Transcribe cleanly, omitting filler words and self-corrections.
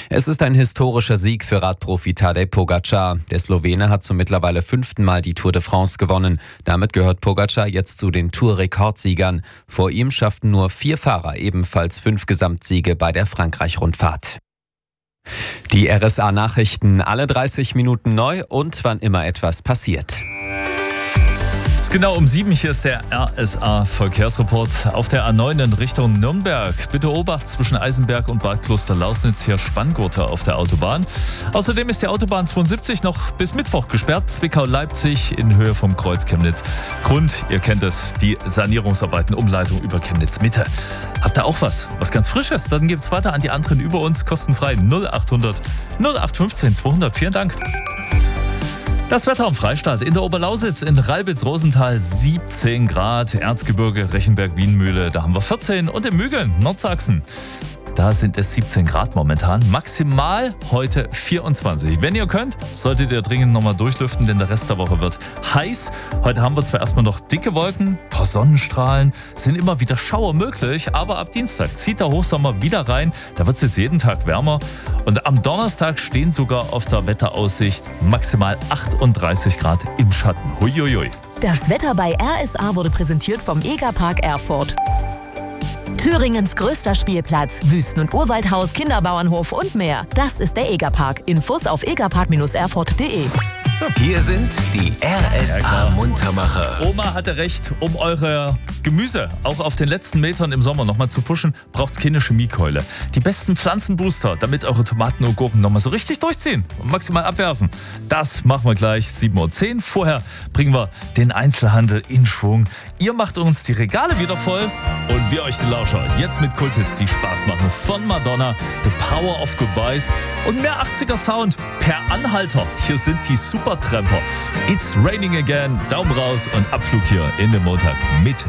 Es ist ein historischer Sieg für Radprofi Tadej Pogačar. Der Slowene hat zum mittlerweile 5. Mal die Tour de France gewonnen. Damit gehört Pogačar jetzt zu den Tour-Rekordsiegern. Vor ihm schafften nur 4 Fahrer ebenfalls 5 Gesamtsiege bei der Frankreich-Rundfahrt. Die RSA-Nachrichten alle 30 Minuten neu und wann immer etwas passiert. Genau um 7 hier ist der RSA-Verkehrsreport auf der A9 in Richtung Nürnberg. Bitte Obacht zwischen Eisenberg und Bad Kloster-Lausnitz, hier Spanngurte auf der Autobahn. Außerdem ist die Autobahn 72 noch bis Mittwoch gesperrt. Zwickau-Leipzig in Höhe vom Kreuz Chemnitz. Grund, ihr kennt es, die Sanierungsarbeiten, Umleitung über Chemnitz-Mitte. Habt ihr auch was ganz Frisches? Dann gibt's weiter an die anderen über uns kostenfrei 0800 0815 200. Vielen Dank. Das Wetter am Freistaat. In der Oberlausitz, in Ralbitz-Rosenthal 17 Grad, Erzgebirge, Rechenberg-Wienmühle, da haben wir 14 und in Mügeln, Nordsachsen. Da sind es 17 Grad momentan, maximal heute 24. Wenn ihr könnt, solltet ihr dringend nochmal durchlüften, denn der Rest der Woche wird heiß. Heute haben wir zwar erstmal noch dicke Wolken, ein paar Sonnenstrahlen, sind immer wieder Schauer möglich, aber ab Dienstag zieht der Hochsommer wieder rein. Da wird es jetzt jeden Tag wärmer und am Donnerstag stehen sogar auf der Wetteraussicht maximal 38 Grad im Schatten. Huiuiui. Das Wetter bei RSA wurde präsentiert vom Egerpark Erfurt. Thüringens größter Spielplatz, Wüsten- und Urwaldhaus, Kinderbauernhof und mehr. Das ist der Egerpark. Infos auf egerpark-erfurt.de. Hier sind die RSA-Muntermacher. Oma hatte recht, um eure Gemüse auch auf den letzten Metern im Sommer nochmal zu pushen, braucht es keine Chemiekeule. Die besten Pflanzenbooster, damit eure Tomaten und Gurken nochmal so richtig durchziehen und maximal abwerfen. Das machen wir gleich 7:10 Uhr. Vorher bringen wir den Einzelhandel in Schwung. Ihr macht uns die Regale wieder voll und wir euch die Lauscher. Jetzt mit Kulthits, die Spaß machen. Von Madonna, The Power of Goodbyes und mehr 80er Sound per Anhalter. Hier sind die Supertramper. It's Raining Again, Daumen raus und Abflug hier in den Montag mit